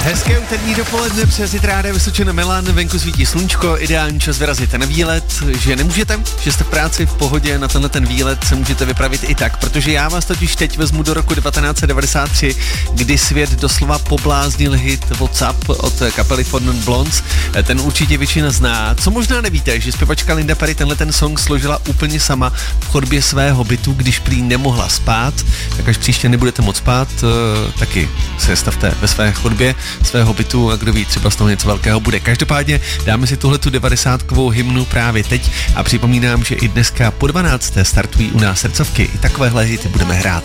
Hezké úterní dopoledne, přes Rádia Vysočina Milan, venku svítí sluníčko, ideální čas vyrazit na výlet, že nemůžete, že jste v práci v pohodě, na tenhle ten výlet se můžete vypravit i tak, protože já vás totiž teď vezmu do roku 1993, kdy svět doslova pobláznil hit WhatsApp od kapely Four Non Blondes, ten určitě většina zná. Co možná nevíte, že zpěvačka Linda Perry tenhle ten song složila úplně sama v chodbě svého bytu, když prý nemohla spát, tak až příště nebudete moc spát, taky se stavte ve své chodbě svého bytu a kdo ví, třeba z toho něco velkého bude. Každopádně dáme si tuhletu 90kovou hymnu právě teď a připomínám, že i dneska po 12. startují u nás srdcovky. I takovéhle hity budeme hrát.